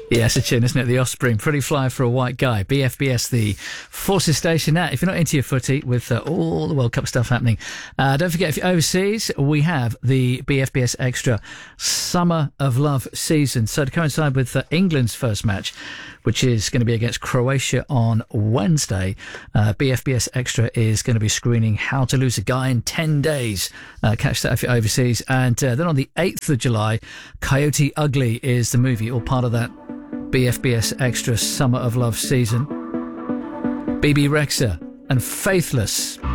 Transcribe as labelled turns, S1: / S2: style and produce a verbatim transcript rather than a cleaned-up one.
S1: Yes, a tune, isn't it? The Offspring, Pretty Fly for a White Guy. B F B S, the Forces Station. Now, if you're not into your footy with uh, all the World Cup stuff happening, uh, don't forget, if you're overseas, we have the B F B S Extra Summer of Love season. So to coincide with uh, England's first match, which is going to be against Croatia on Wednesday, uh, B F B S Extra is going to be screening How to Lose a Guy in ten days. Uh, catch that if you're overseas. And uh, then on the eighth of July, Coyote Ugly is the movie, all part of that B F B S Extra Summer of Love season. B B Rexha and Faithless.